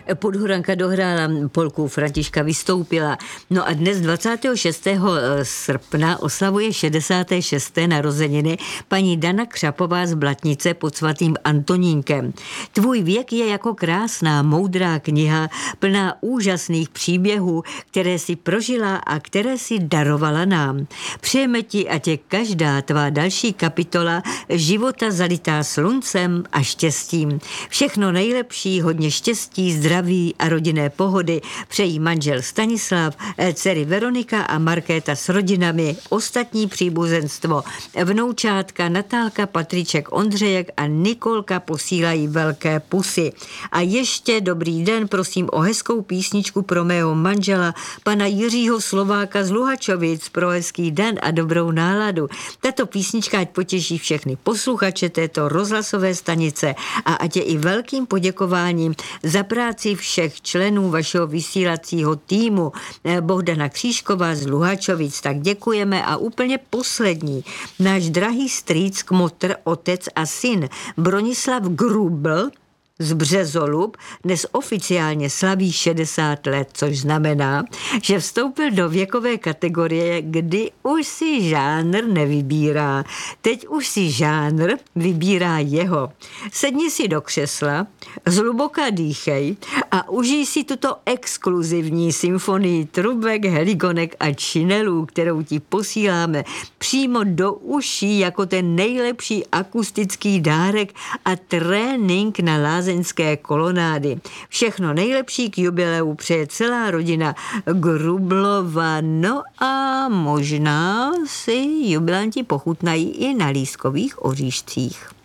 Podhuranka dohrála polku, Františka vystoupila. No a dnes 26. srpna oslavuje 66. narozeniny paní Dana Křapová z Blatnice pod svatým Antonínkem. Tvůj věk je jako krásná, moudrá kniha, plná úžasných příběhů, které si prožila a které si darovala nám. Přejeme ti, ať je každá tvá další kapitola života zalitá sluncem a štěstím. Všechno nejlepší, hodně štěstí, zdraví a rodinné pohody přejí manžel Stanislav, dcery Veronika a Markéta s rodinami, ostatní příbuzenstvo, vnoučátka Natálka, Patríček, Ondřejek a Nikolka posílají velké pusy. A ještě dobrý den, prosím o hezkou písničku pro mého manžela, pana Jiřího Slováka z Luhačovic, pro hezký den a dobrou náladu. Tato písnička ať potěší všechny posluchače této rozhlasové stanice a ať je i velkým poděkováním za práci všech členů vašeho vysílacího týmu. Bohdana Křížková z Luhačovic, tak děkujeme. A úplně poslední, náš drahý strýc, kmotr, otec a syn Bronislav Grubl z Březolub dnes oficiálně slaví 60 let, což znamená, že vstoupil do věkové kategorie, kdy už si žánr nevybírá. Teď už si žánr vybírá jeho. Sedni si do křesla, zhluboka dýchej a užij si tuto exkluzivní symfonii trubek, heligonek a činelů, kterou ti posíláme přímo do uší jako ten nejlepší akustický dárek a trénink na lázeňské kolonády. Všechno nejlepší k jubileu přeje celá rodina Grublova. No a možná si jubilanti pochutnají i na lískových oříšcích.